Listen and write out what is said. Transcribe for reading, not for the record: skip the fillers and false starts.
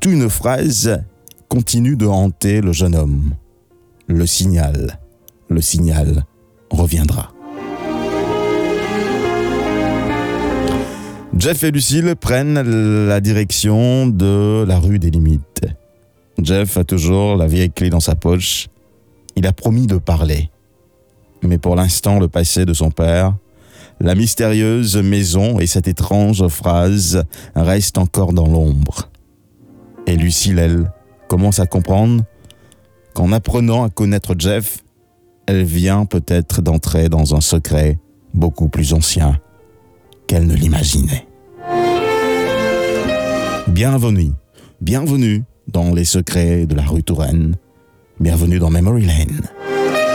surtout une phrase continue de hanter le jeune homme. Le signal reviendra. Jeff et Lucille prennent la direction de la rue des Limites. Jeff a toujours la vieille clé dans sa poche. Il a promis de parler. Mais pour l'instant, le passé de son père, la mystérieuse maison et cette étrange phrase restent encore dans l'ombre. Et Lucille, elle, commence à comprendre qu'en apprenant à connaître Jeff, elle vient peut-être d'entrer dans un secret beaucoup plus ancien qu'elle ne l'imaginait. Bienvenue dans les secrets de la rue Touraine. Bienvenue dans Memory Lane.